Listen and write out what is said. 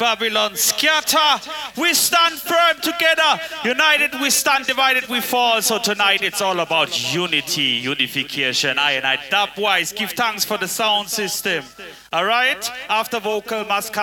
Babylon scatter. We stand firm together. United we stand, divided we fall. So tonight it's all about unity, unification. I Dubwise, give thanks for the sound system. All right? After vocal must come